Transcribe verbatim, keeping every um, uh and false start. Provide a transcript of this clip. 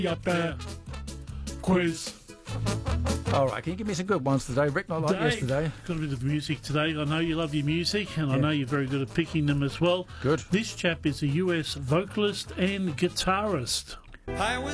Up there. Quiz. All right, can you give me some good ones today, Rick? Not like Dave, yesterday. Got a bit of music today. I know you love your music, and I Yeah. know you're very good at picking them as well. Good. This chap is a U S vocalist and guitarist. I was